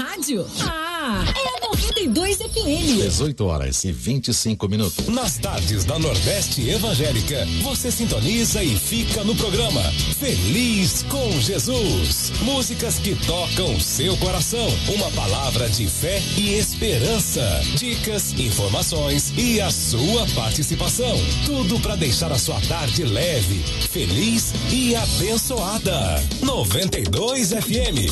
rádio? Ah, é a 92 FM. 18h25. Nas tardes da Nordeste Evangélica, você sintoniza e fica no programa Feliz com Jesus. Músicas que tocam seu coração. Uma palavra de fé e esperança. Dicas, informações e a sua participação. Tudo para deixar a sua tarde leve, feliz e abençoada. 92 FM.